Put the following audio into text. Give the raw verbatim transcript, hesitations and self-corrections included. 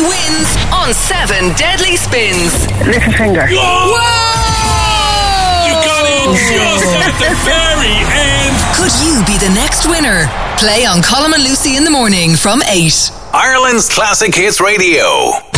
wins on seven Deadly Spins. Little finger. Whoa! You got it just at the very end. Could you be the next winner? Play on Colin and Lucy in the morning from eight. Ireland's Classic Hits Radio.